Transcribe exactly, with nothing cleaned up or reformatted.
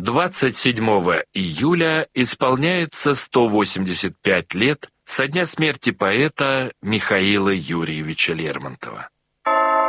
двадцать седьмого июля исполняется сто восемьдесят пять лет со дня смерти поэта Михаила Юрьевича Лермонтова.